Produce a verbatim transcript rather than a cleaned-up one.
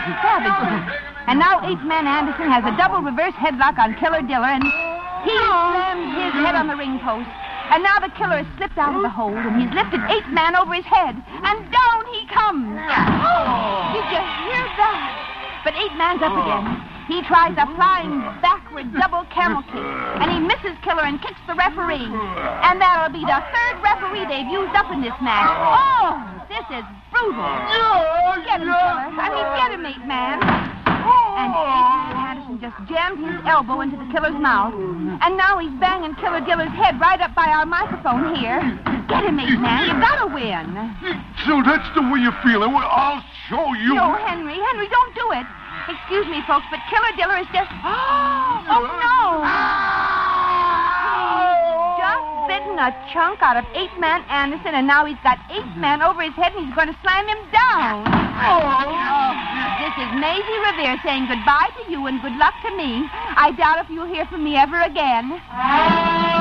savagely. And now Eight Man Anderson has a double reverse headlock on Killer Diller, and he slams his head on the ring post. And now the killer has slipped out of the hold, and he's lifted Eight Man over his head, and down he comes. Oh, did you hear that? But Eight Man's up again. He tries a flying backward double camel kick, and he misses Killer and kicks the referee. And that'll be the third referee they've used up in this match. Oh, this is brutal. Get him, Killer. I mean, get him, Eight Man. And Eight Man Anderson just jammed his elbow into the killer's mouth. And now he's banging Killer Diller's head right up by our microphone here. Get him, Eight Man. You gotta win. So that's the way you feel. Well, I'll show you. No, Henry. Henry, don't do it. Excuse me, folks, but Killer Diller is just... Oh, no. He's just bitten a chunk out of Eight Man Anderson, and now he's got Eight Man over his head, and he's going to slam him down. Oh, this is Maisie Revere saying goodbye to you and good luck to me. I doubt if you'll hear from me ever again.